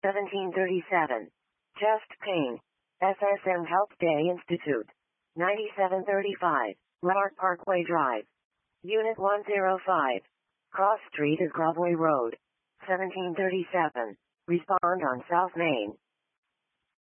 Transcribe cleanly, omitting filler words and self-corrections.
1737. Chest pain. SSM Health Day Institute. 9735. Lark Parkway Drive. Unit 105. Cross Street is Broadway Road. 1737. Respond on South Main.